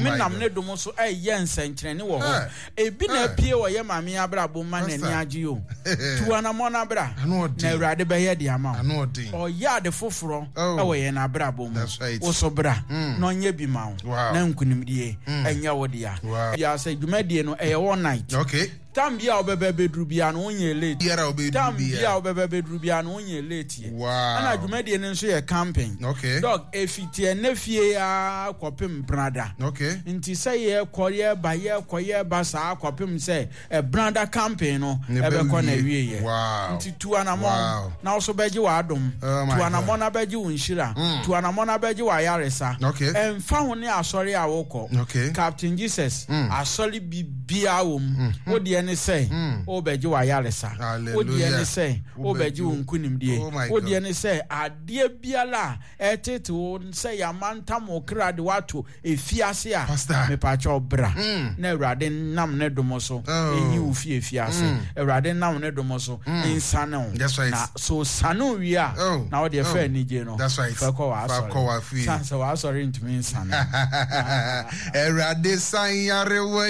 nyame nam ne dom so ɛyɛ nsenkyerene wo ho ebi na pie wo ye maame abrabo ma na ni agye o tuanamo na bra na Awurade bɛyɛ de ama o ya de foforo ɛwɔ ye na abrabo mu wo so bra no nye bi ma wo na nkunimdie enya wo de ya ya sɛ dwumadie no ɛyɛ one night Tambia obebe bedru bia no onye late. Tambia obebe bedru bia no onye late. Ana dwumade ne nso ye camping. Dog efitie nefie ya kwopem brada. Nti say ye koye ba ye koye ba sa kwopem say e brada camping no ebe ko na wie ye. Nti tuanamo na so beji wa adom. Tuanamo na beji unshira. Tuanamo na beji wa yaresa. Emfa ho ne asori a wokọ. Captain Jesus asori bibia wom. Wo de say obeji wa yaresa odi ene say obeji unkunimdie odi ene say ade biala etete wo say yamanta mo kra de wato efiase a me pa cha obra na Awurade nam ne dom so enyi wo fiase Awurade nam ne dom so insane wo na so sanu wi a na wo de fa nije no fa ko wa sorry ntumi insane Awurade san yarewa